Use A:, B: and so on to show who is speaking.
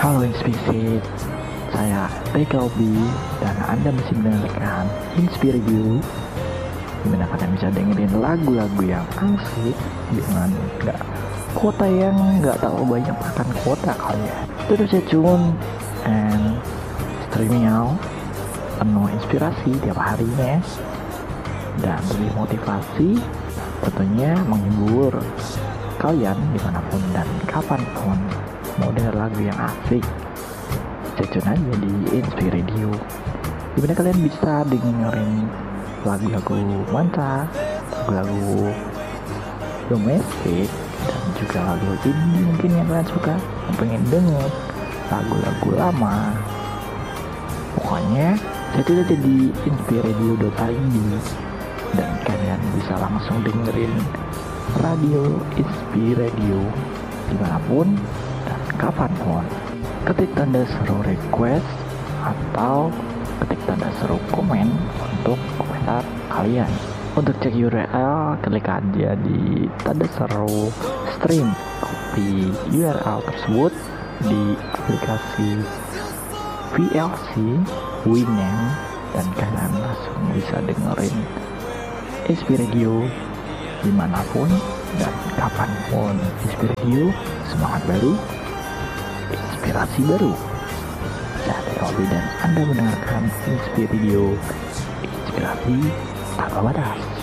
A: Halo Inspisit, saya Tekobi dan Anda masih mendengarkan Inspireview, dimana kalian bisa dengerin lagu-lagu yang asik dengan kuota yang nggak terlalu banyak makan kuota kali ya. Terus stay tune and streaming out, penuh inspirasi tiap harinya dan lebih motivasi, tentunya menghibur kalian dimanapun dan kapanpun. Mau denger lagu yang asik, stay tune aja di Inspiradio, dimana kalian bisa dengerin lagu-lagu mantra, lagu domestik, dan juga lagu indie mungkin yang kalian suka, yang pengen denger lagu-lagu lama. Pokoknya stay tune aja di inspiradio.id dan kalian bisa langsung dengerin radio Inspiradio dimanapun dan kapanpun. Ketik tanda seru request atau ketik tanda seru komen untuk komentar kalian. Untuk cek URL, klik aja di tanda seru stream, copy URL tersebut di aplikasi VLC Winamp dan kalian langsung bisa dengerin Inspiradio dimanapun dan kapanpun. Inspiradio, semangat baru, inspirasi baru. Saya Tekobi dan Anda mendengarkan Inspiradio, inspirasi tanpa batas.